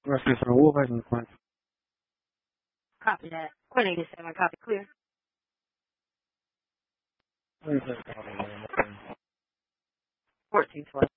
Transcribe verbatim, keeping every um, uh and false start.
Rest is from Wolf Heights and Quince. Copy that. Quinn eighty-seven, copy clear. What is that? fourteen twelve.